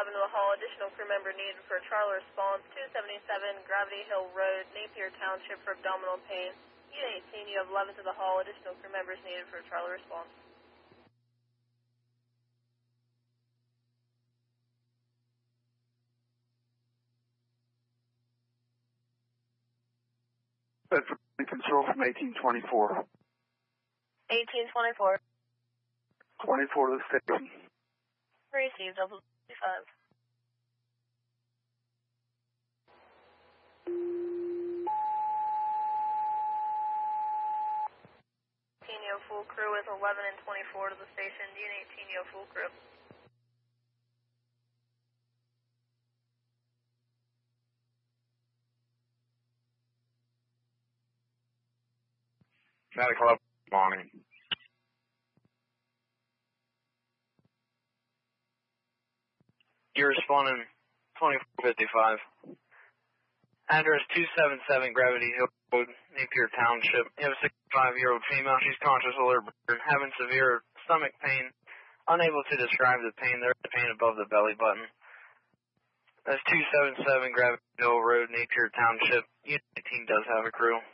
11 to the hall. Additional crew member needed for trial response. 277 Gravity Hill Road, Napier Township for abdominal pain. Unit 18, you have 11 to the hall. Additional crew members needed for trial response. Bedford Control from 1824. 1824. 24 to the station. Received, double 55. Full crew with 11 and 24 to the station. Unit 18, full crew. Santa Club, morning. You're responding 2455. Address 277 Gravity Hill Road, Napier Township. You have a 65-year-old female. She's conscious of her burn, having severe stomach pain, unable to describe the pain. There is pain above the belly button. That's 277 Gravity Hill Road, Napier Township. Unit 18 does have a crew.